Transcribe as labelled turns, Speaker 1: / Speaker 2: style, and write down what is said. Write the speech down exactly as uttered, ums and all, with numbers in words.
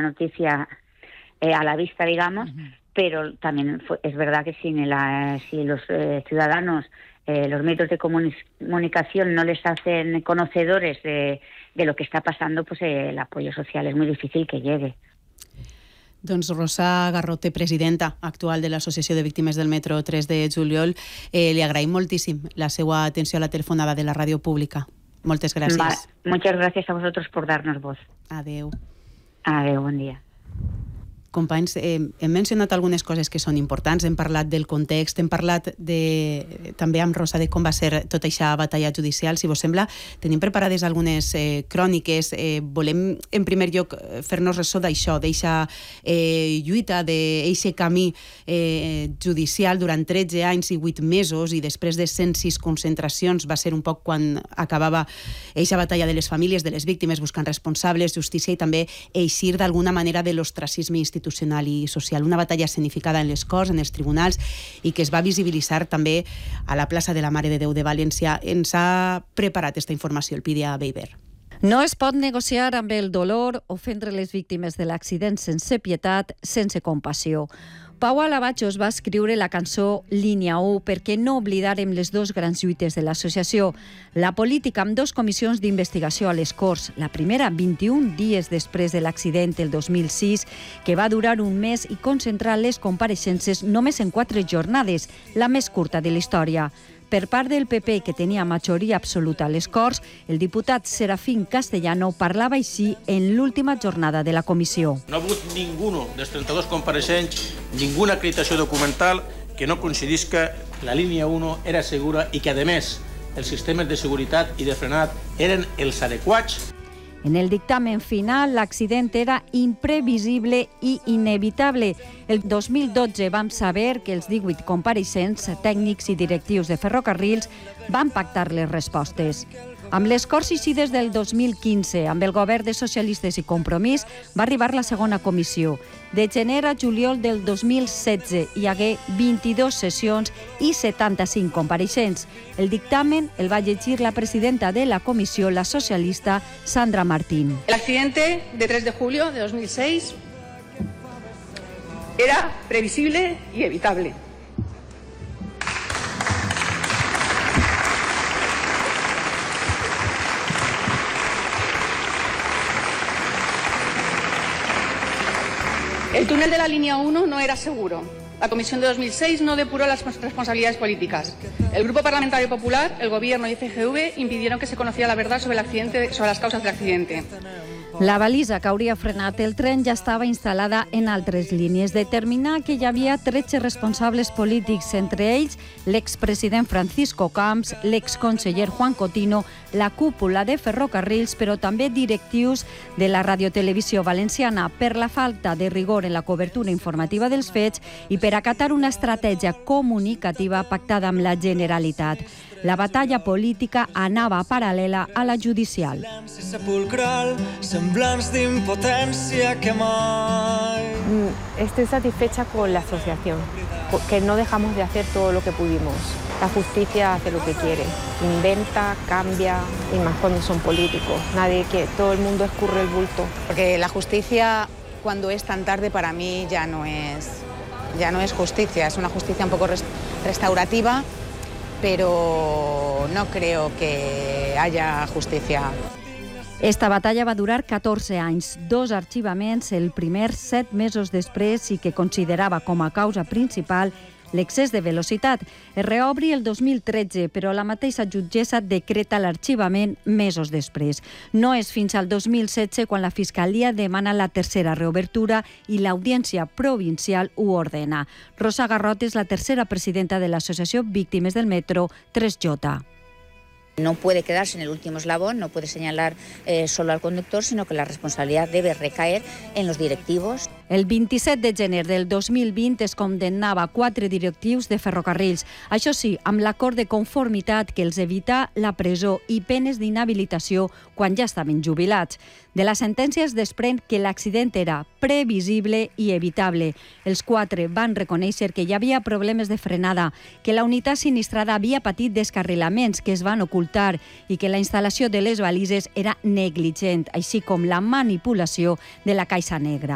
Speaker 1: noticia eh, a la vista, digamos, uh-huh. pero también fue, es verdad que si, la, si los eh, ciudadanos, eh, los medios de comunicación no les hacen conocedores de, de lo que está pasando, pues eh, el apoyo social es muy difícil que llegue.
Speaker 2: Doncs Rosa Garrote, presidenta actual de l'Associació de Víctimes del Metro tres de juliol, eh, li agraïm moltíssim la seva atenció a la telefonada de la ràdio pública. Moltes gràcies.
Speaker 1: Va, muchas gracias a vosotros por darnos voz.
Speaker 2: Adeu.
Speaker 1: Adeu, bon dia.
Speaker 2: Companys, eh, hem mencionat algunes coses que són importants, hem parlat del context, hem parlat de, també amb Rosa de com va ser tota aquesta batalla judicial. Si vos sembla, tenim preparades algunes eh, cròniques. Eh, volem, en primer lloc, fer-nos ressò d'això, d'eixa eh, lluita, d'eixe camí eh, judicial durant tretze anys i vuit mesos, i després de cent sis concentracions va ser un poc quan acabava eixa batalla de les famílies, de les víctimes, buscant responsables, justícia i també eixir d'alguna manera de l'ostracisme institucional institucional i social. Una batalla escenificada en les Corts, en els tribunals, i que es va visibilitzar també a la plaça de la Mare de Déu de València. Ens ha preparat aquesta informació el Pídia Beiber.
Speaker 3: No es pot negociar amb el dolor, ofendre les víctimes de l'accident sense pietat, sense compassió. Pau Alavachos va escriure la cançó Línia u perquè no oblidarem les dues grans lluites de l'associació. La política amb dues comissions d'investigació a les Corts. La primera, vint-i-un dies després de l'accident el dos mil sis, que va durar un mes i concentrar les compareixences només en quatre jornades, la més curta de la història. Per part del P P, que tenia majoria absoluta a les Corts, el diputat Serafín Castellano parlava així en l'última jornada de la comissió.
Speaker 4: No ha hagut ningú dels trenta-dos compareixents, ninguna acreditació documental que no coincidisca que la línia u era segura i que, a més, els sistemes de seguretat i de frenat eren els adequats.
Speaker 3: En el dictamen final, l'accident era imprevisible i inevitable. El dos mil dotze vam saber que els divuit compareixents, tècnics i directius de ferrocarrils van pactar les respostes. Amb les Corts eixides del dos mil quinze, amb el govern de Socialistes i Compromís, va arribar la segona comissió. De gener a juliol del dos mil setze hi hagué vint-i-dues sessions i setanta-cinc compareixents. El dictamen el va llegir la presidenta de la comissió, la socialista Sandra Martín.
Speaker 5: El accidente de tres de julio de dos mil seis era previsible y evitable. El túnel de la línea uno no era seguro. La Comisión de dos mil seis no depuró las responsabilidades políticas. El Grupo Parlamentario Popular, el Gobierno y F G V impidieron que se conociera la verdad sobre el accidente, sobre las causas del accidente.
Speaker 3: La balisa que hauria frenat el tren ja estava instal·lada en altres línies. Determinar que hi havia tretze responsables polítics, entre ells l'expresident Francisco Camps, l'exconseller Juan Cotino, la cúpula de ferrocarrils, però també directius de la radiotelevisió valenciana per la falta de rigor en la cobertura informativa dels fets i per acatar una estratègia comunicativa pactada amb la Generalitat. La batalla política anava paral·lela a la judicial.
Speaker 6: Sepulcral, semblants d'impotència que mai...
Speaker 7: Estoy satisfecha con la asociación, que no dejamos de hacer todo lo que pudimos. La justicia hace lo que quiere, inventa, cambia, y más cuando son políticos. Nadie quiere, todo el mundo escurre el bulto.
Speaker 8: Porque la justicia, cuando es tan tarde, para mí ya no es, ya no es justicia, es una justicia un poco restaurativa, pero no creo que haya justicia.
Speaker 3: Esta batalla va durar catorze anys, dos arxivaments, el primer set mesos després i que considerava com a causa principal l'excés de velocitat. Es reobri el dos mil tretze, però la mateixa jutgessa decreta l'arxivament mesos després. No és fins al dos mil setze quan la Fiscalia demana la tercera reobertura i l'Audiència Provincial ho ordena. Rosa Garrot és la tercera presidenta de l'Associació Víctimes del Metro tres J.
Speaker 9: No puede quedarse en el último eslabón, no puede señalar eh, solo al conductor, sino que la responsabilidad debe recaer en los directivos.
Speaker 3: El vint-i-set de gener del dos mil vint es condemnava quatre directius de ferrocarrils. Això sí, amb l'acord de conformitat que els evita la presó i penes d'inhabilitació quan ja estaven jubilats. De la sentència es desprèn que l'accident era previsible i evitable. Els quatre van reconèixer que hi havia problemes de frenada, que la unitat sinistrada havia patit descarrilaments que es van ocultar i que la instal·lació de les balises era negligent, així com la manipulació de la caixa negra.